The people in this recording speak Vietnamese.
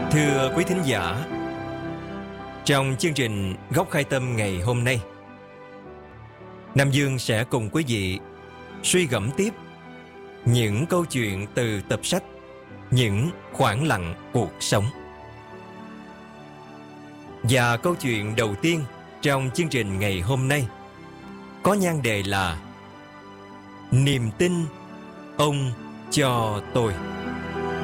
Thưa quý thính giả, trong chương trình Góc Khai Tâm ngày hôm nay, Nam Dương sẽ cùng quý vị suy gẫm tiếp những câu chuyện từ tập sách Những khoảng lặng cuộc sống. Và câu chuyện đầu tiên trong chương trình ngày hôm nay có nhan đề là Niềm tin ông cho tôi.